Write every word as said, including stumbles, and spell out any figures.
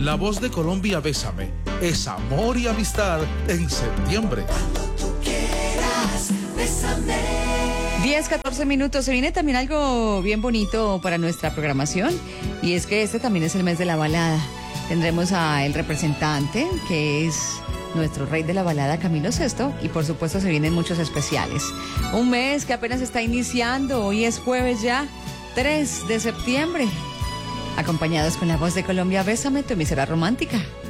La Voz de Colombia, Bésame, es amor y amistad en septiembre. diez, catorce minutos. Se viene también algo bien bonito para nuestra programación, y es que este también es el mes de la balada. Tendremos a el representante, que es nuestro rey de la balada, Camilo Sesto, y por supuesto se vienen muchos especiales. Un mes que apenas está iniciando, hoy es jueves ya, tres de septiembre. Acompañados con La Voz de Colombia, Bésame, tu emisora romántica.